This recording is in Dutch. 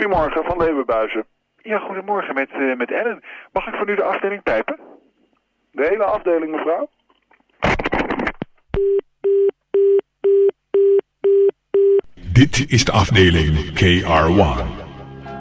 Goedemorgen, Van Leeuwenbuizen. Ja, goedemorgen met Ellen. Mag ik voor u de afdeling pijpen? De hele afdeling, mevrouw? Dit is de afdeling KR1.